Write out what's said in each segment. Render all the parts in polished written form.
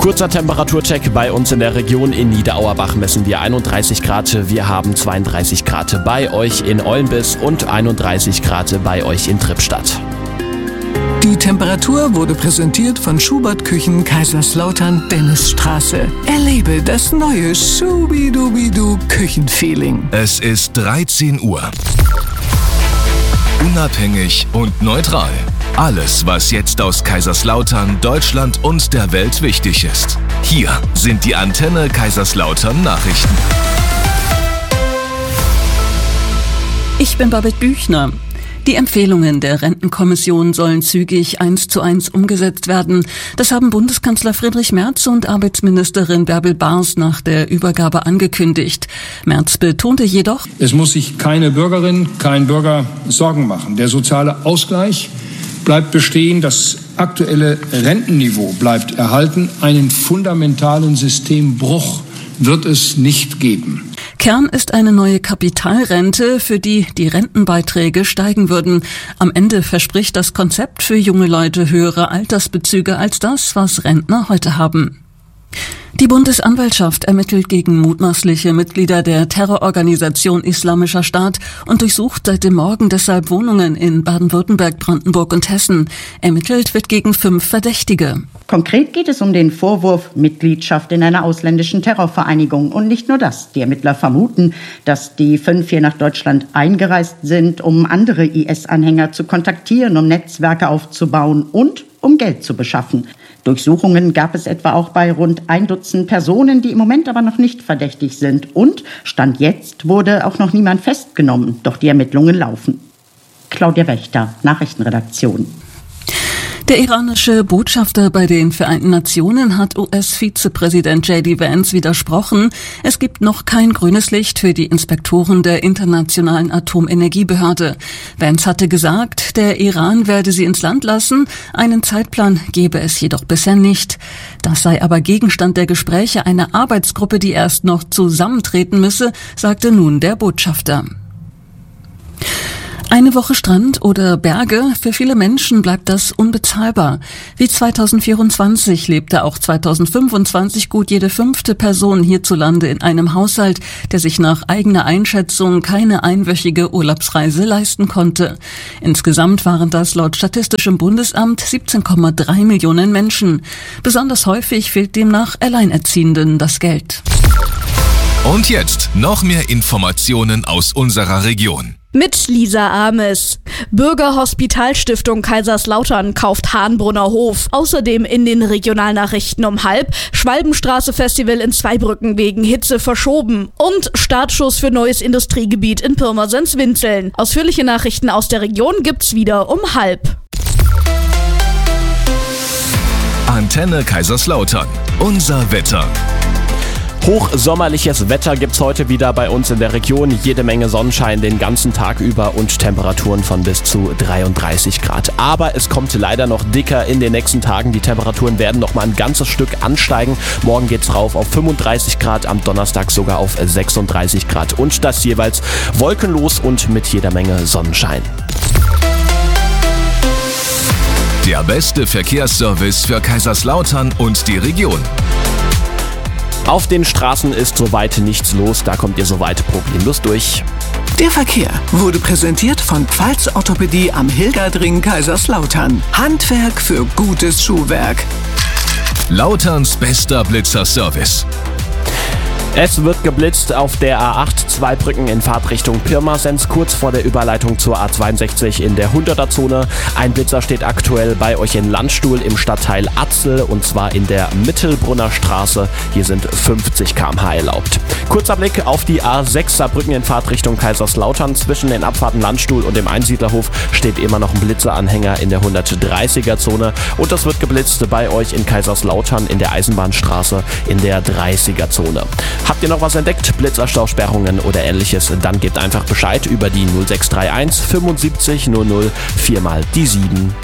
Kurzer Temperaturcheck bei uns in der Region. In Niederauerbach messen wir 31 Grad. Wir haben 32 Grad bei euch in Ollenbiss und 31 Grad bei euch in Trippstadt. Die Temperatur wurde präsentiert von Schubert Küchen Kaiserslautern Dennisstraße. Erlebe das neue Schubidubidu Küchenfeeling. Es ist 13 Uhr. Unabhängig und neutral. Alles, was jetzt aus Kaiserslautern, Deutschland und der Welt wichtig ist. Hier sind die Antenne Kaiserslautern Nachrichten. Ich bin Babette Büchner. Die Empfehlungen der Rentenkommission sollen zügig 1:1 umgesetzt werden. Das haben Bundeskanzler Friedrich Merz und Arbeitsministerin Bärbel Baas nach der Übergabe angekündigt. Merz betonte jedoch: Es muss sich keine Bürgerin, kein Bürger Sorgen machen. Der soziale Ausgleich bleibt bestehen, das aktuelle Rentenniveau bleibt erhalten. Einen fundamentalen Systembruch wird es nicht geben. Kern ist eine neue Kapitalrente, für die die Rentenbeiträge steigen würden. Am Ende verspricht das Konzept für junge Leute höhere Altersbezüge als das, was Rentner heute haben. Die Bundesanwaltschaft ermittelt gegen mutmaßliche Mitglieder der Terrororganisation Islamischer Staat und durchsucht seit dem Morgen deshalb Wohnungen in Baden-Württemberg, Brandenburg und Hessen. Ermittelt wird gegen 5 Verdächtige. Konkret geht es um den Vorwurf Mitgliedschaft in einer ausländischen Terrorvereinigung. Und nicht nur das. Die Ermittler vermuten, dass die 5 hier nach Deutschland eingereist sind, um andere IS-Anhänger zu kontaktieren, um Netzwerke aufzubauen und um Geld zu beschaffen. Durchsuchungen gab es etwa auch bei rund 1 Dutzend Personen, die im Moment aber noch nicht verdächtig sind. Und Stand jetzt wurde auch noch niemand festgenommen. Doch die Ermittlungen laufen. Claudia Wächter, Nachrichtenredaktion. Der iranische Botschafter bei den Vereinten Nationen hat US-Vizepräsident J.D. Vance widersprochen. Es gibt noch kein grünes Licht für die Inspektoren der Internationalen Atomenergiebehörde. Vance hatte gesagt, der Iran werde sie ins Land lassen. Einen Zeitplan gebe es jedoch bisher nicht. Das sei aber Gegenstand der Gespräche einer Arbeitsgruppe, die erst noch zusammentreten müsse, sagte nun der Botschafter. Eine Woche Strand oder Berge, für viele Menschen bleibt das unbezahlbar. Wie 2024 lebte auch 2025 gut jede 5. Person hierzulande in einem Haushalt, der sich nach eigener Einschätzung keine einwöchige Urlaubsreise leisten konnte. Insgesamt waren das laut Statistischem Bundesamt 17,3 Millionen Menschen. Besonders häufig fehlt demnach Alleinerziehenden das Geld. Und jetzt noch mehr Informationen aus unserer Region. Mit Lisa Ames. Bürgerhospitalstiftung Kaiserslautern kauft Hahnbrunner Hof. Außerdem in den Regionalnachrichten um 12:30 Schwalbenstraße-Festival in Zweibrücken wegen Hitze verschoben. Und Startschuss für neues Industriegebiet in Pirmasens-Winzeln. Ausführliche Nachrichten aus der Region gibt's wieder um 12:30. Antenne Kaiserslautern. Unser Wetter. Hochsommerliches Wetter gibt's heute wieder bei uns in der Region. Jede Menge Sonnenschein den ganzen Tag über und Temperaturen von bis zu 33 Grad. Aber es kommt leider noch dicker in den nächsten Tagen. Die Temperaturen werden noch mal ein ganzes Stück ansteigen. Morgen geht's rauf auf 35 Grad, am Donnerstag sogar auf 36 Grad. Und das jeweils wolkenlos und mit jeder Menge Sonnenschein. Der beste Verkehrsservice für Kaiserslautern und die Region. Auf den Straßen ist soweit nichts los, da kommt ihr soweit problemlos durch. Der Verkehr wurde präsentiert von Pfalz Orthopädie am Hilgerdring Kaiserslautern. Handwerk für gutes Schuhwerk. Lauterns bester Blitzerservice. Es wird geblitzt auf der A8, Zweibrücken in Fahrtrichtung Pirmasens, kurz vor der Überleitung zur A62 in der 100er-Zone. Ein Blitzer steht aktuell bei euch in Landstuhl im Stadtteil Atzel und zwar in der Mittelbrunner Straße. Hier sind 50 km/h erlaubt. Kurzer Blick auf die A6 Saarbrücken in Fahrtrichtung Kaiserslautern. Zwischen den Abfahrten Landstuhl und dem Einsiedlerhof steht immer noch ein Blitzeranhänger in der 130er-Zone. Und das wird geblitzt bei euch in Kaiserslautern in der Eisenbahnstraße in der 30er-Zone. Habt ihr noch was entdeckt? Blitzerstausperrungen oder ähnliches? Dann gebt einfach Bescheid über die 0631 75 00 4 mal die 7.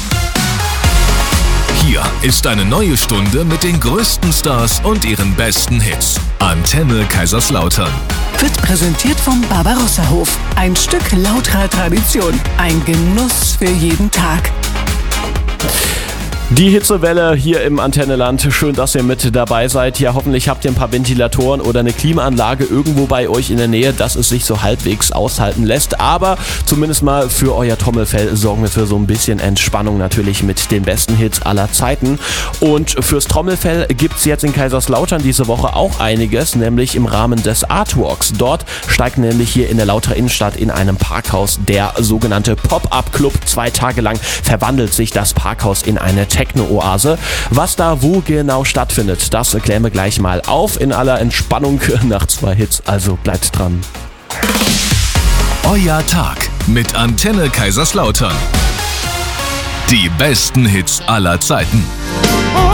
Hier ist eine neue Stunde mit den größten Stars und ihren besten Hits. Antenne Kaiserslautern. Wird präsentiert vom Barbarossa-Hof. Ein Stück lauterer Tradition. Ein Genuss für jeden Tag. Die Hitzewelle hier im Antenneland. Schön, dass ihr mit dabei seid. Ja, hoffentlich habt ihr ein paar Ventilatoren oder eine Klimaanlage irgendwo bei euch in der Nähe, dass es sich so halbwegs aushalten lässt. Aber zumindest mal für euer Trommelfell sorgen wir für so ein bisschen Entspannung natürlich mit den besten Hits aller Zeiten. Und fürs Trommelfell gibt's jetzt in Kaiserslautern diese Woche auch einiges, nämlich im Rahmen des Artwalks. Dort steigt nämlich hier in der Lauterer Innenstadt in einem Parkhaus der sogenannte Pop-Up-Club. 2 Tage lang verwandelt sich das Parkhaus in eine Techno-Oase. Was da wo genau stattfindet, das klären wir gleich mal auf in aller Entspannung nach 2 Hits. Also bleibt dran. Euer Tag mit Antenne Kaiserslautern. Die besten Hits aller Zeiten.